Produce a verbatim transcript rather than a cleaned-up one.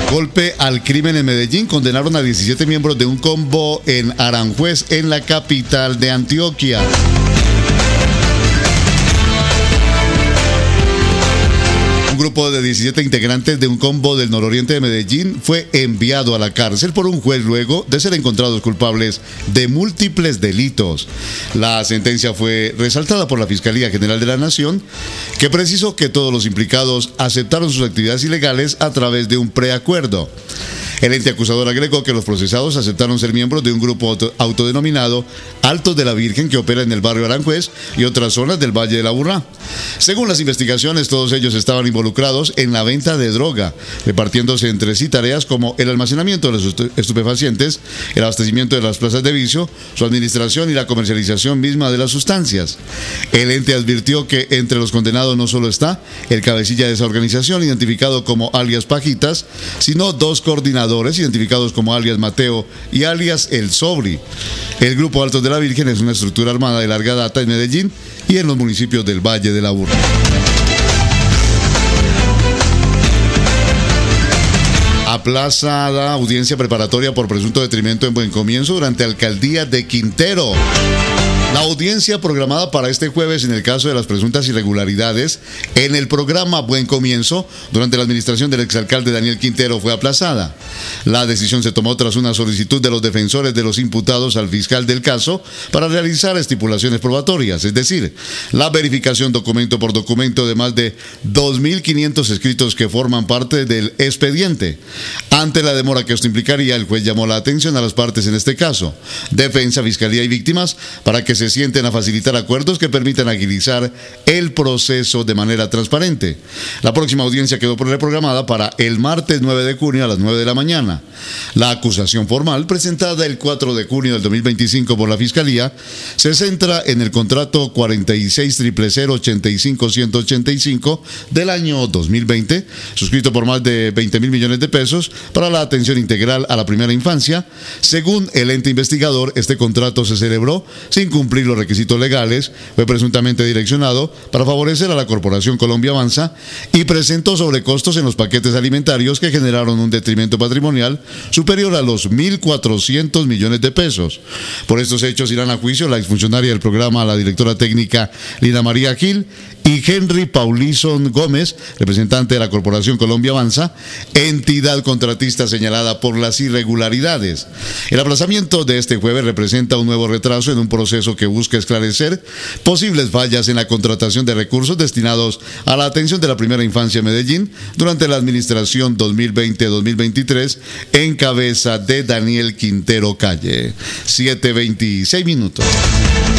Golpe al crimen en Medellín. Condenaron a diecisiete miembros de un combo en Aranjuez, en la capital de Antioquia. Un grupo de diecisiete integrantes de un combo del nororiente de Medellín fue enviado a la cárcel por un juez luego de ser encontrados culpables de múltiples delitos. La sentencia fue resaltada por la Fiscalía General de la Nación, que precisó que todos los implicados aceptaron sus actividades ilegales a través de un preacuerdo. El ente acusador agregó que los procesados aceptaron ser miembros de un grupo auto, autodenominado Altos de la Virgen, que opera en el barrio Aranjuez y otras zonas del Valle de la Aburrá. Según las investigaciones, todos ellos estaban involucrados en la venta de droga, repartiéndose entre sí tareas como el almacenamiento de los estupefacientes, el abastecimiento de las plazas de vicio, su administración y la comercialización misma de las sustancias. El ente advirtió que entre los condenados no solo está el cabecilla de esa organización, identificado como alias Pajitas, sino dos coordinadores identificados como alias Mateo y alias El Sobri. El Grupo Altos de la Virgen es una estructura armada de larga data en Medellín y en los municipios del Valle de la Aburrá. Aplazada audiencia preparatoria por presunto detrimento en Buen Comienzo durante alcaldía de Quintero. La audiencia programada para este jueves en el caso de las presuntas irregularidades en el programa Buen Comienzo durante la administración del exalcalde Daniel Quintero fue aplazada. La decisión se tomó tras una solicitud de los defensores de los imputados al fiscal del caso para realizar estipulaciones probatorias, es decir, la verificación documento por documento de más de dos mil quinientos escritos que forman parte del expediente. Ante la demora que esto implicaría, el juez llamó la atención a las partes en este caso, defensa, fiscalía y víctimas, para que se sienten a facilitar acuerdos que permitan agilizar el proceso de manera transparente. La próxima audiencia quedó reprogramada para el martes nueve de junio a las nueve de la mañana. La acusación formal, presentada el cuatro de junio del dos mil veinticinco por la Fiscalía, se centra en el contrato cuarenta y seis cero cero cero ochenta y cinco ciento ochenta y cinco del año dos mil veinte, suscrito por más de veinte mil millones de pesos para la atención integral a la primera infancia. Según el ente investigador, este contrato se celebró sin cumplir los requisitos legales, fue presuntamente direccionado para favorecer a la Corporación Colombia Avanza y presentó sobrecostos en los paquetes alimentarios que generaron un detrimento patrimonial superior a los mil cuatrocientos millones de pesos. Por estos hechos irán a juicio la exfuncionaria del programa, la directora técnica Lina María Gil, y Henry Paulison Gómez, representante de la Corporación Colombia Avanza, entidad contratista señalada por las irregularidades. El aplazamiento de este jueves representa un nuevo retraso en un proceso que busca esclarecer posibles fallas en la contratación de recursos destinados a la atención de la primera infancia en Medellín durante la administración dos mil veinte dos mil veintitrés en cabeza de Daniel Quintero Calle. siete veintiséis minutos.